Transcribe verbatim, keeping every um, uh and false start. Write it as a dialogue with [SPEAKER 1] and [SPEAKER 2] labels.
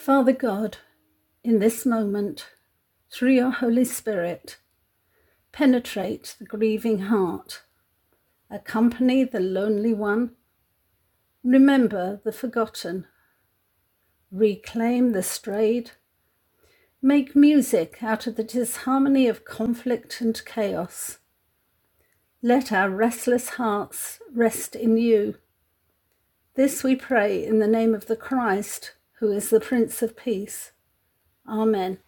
[SPEAKER 1] Father God, in this moment, through your Holy Spirit, penetrate the grieving heart, accompany the lonely one, remember the forgotten, reclaim the strayed, make music out of the disharmony of conflict and chaos. Let our restless hearts rest in you. This we pray in the name of the Christ, who is the Prince of Peace. Amen.